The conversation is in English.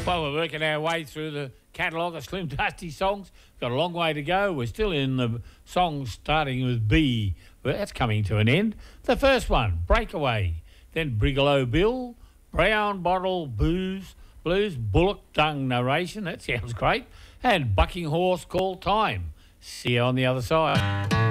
Well, we're working our way through the catalogue of Slim Dusty songs. Got a long way to go. We're still in the songs starting with B. Well, that's coming to an end. The first one, Breakaway. Then Brigalow Bill, Brown Bottle Blues, Bullock Dung Narration. That sounds great. And Bucking Horse Call Time. See you on the other side.